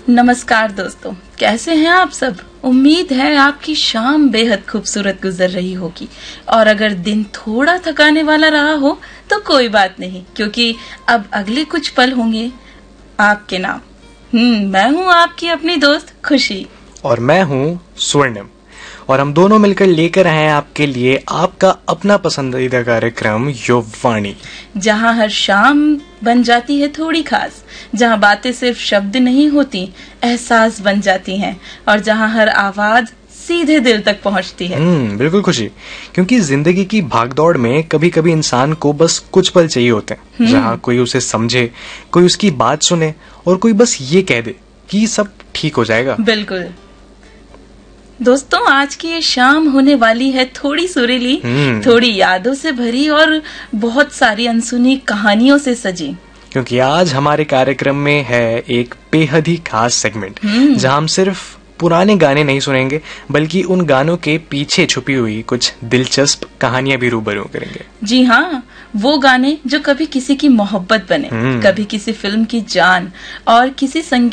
नमस्कार दोस्तों, कैसे हैं आप सब। उम्मीद है आपकी शाम बेहद खूबसूरत गुजर रही होगी और अगर दिन थोड़ा थकाने वाला रहा हो तो कोई बात नहीं, क्योंकि अब अगले कुछ पल होंगे आपके नाम। मैं हूँ आपकी अपनी दोस्त खुशी और मैं हूँ स्वर्णिम और हम दोनों मिलकर लेकर आए हैं आपके लिए आपका अपना पसंदीदा कार्यक्रम युववाणी, जहाँ हर शाम बन जाती है थोड़ी खास, जहाँ बातें सिर्फ शब्द नहीं होती, एहसास बन जाती हैं और जहाँ हर आवाज सीधे दिल तक पहुँचती है। बिल्कुल खुशी, क्योंकि जिंदगी की भागदौड़ में कभी कभी इंसान को बस कुछ पल चाहिए होते हैं जहाँ कोई उसे समझे, कोई उसकी बात सुने और कोई बस ये कह दे कि सब ठीक हो जाएगा। बिल्कुल दोस्तों, आज की ये शाम होने वाली है थोड़ी सुरीली, थोड़ी यादों से भरी और बहुत सारी अनसुनी कहानियों से सजी। क्योंकि आज हमारे कार्यक्रम में है एक बेहद ही खास सेगमेंट जहां हम सिर्फ पुराने गाने नहीं सुनेंगे बल्कि उन गानों के पीछे छुपी हुई कुछ दिलचस्प कहानियां भी रूबरू करेंगे। जी हाँ, वो गाने जो कभी किसी की मोहब्बत बने, कभी किसी फिल्म की जान और किसी संगीत